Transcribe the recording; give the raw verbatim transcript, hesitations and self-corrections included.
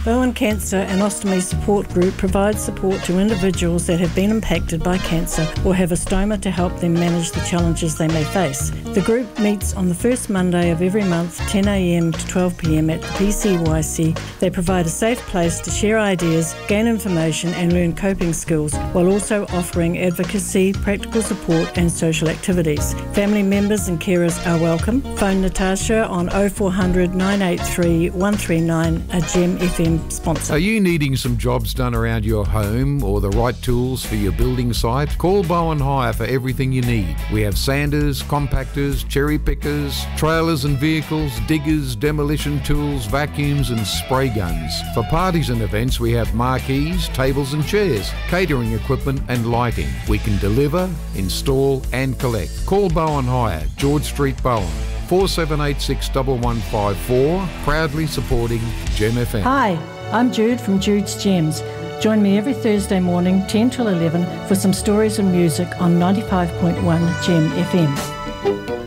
Bowen Cancer and Ostomy Support Group provides support to individuals that have been impacted by cancer or have a stoma to help them manage the challenges they may face. The group meets on the first Monday of every month, ten a.m. to twelve p.m. at the P C Y C. They provide a safe place to share ideas, gain information and learn coping skills, while also offering advocacy, practical support and social activities. Family members and carers are welcome. Phone Natasha on oh four hundred, nine eight three, one three nine, a Gem F M sponsor. Are you needing some jobs done around your home or the right tools for your building site? Call Bowen Hire for everything you need. We have sanders, compactors, cherry pickers, trailers and vehicles, diggers, demolition tools, vacuums and spray guns. For parties and events, we have marquees, tables and chairs, catering equipment and lighting. We can deliver, install and collect. Call Bowen Hire, George Street, Bowen. four seven eight six, one one five four, proudly supporting Gem F M. Hi, I'm Jude from Jude's Gems. Join me every Thursday morning, ten till eleven, for some stories and music on ninety-five point one Gem F M.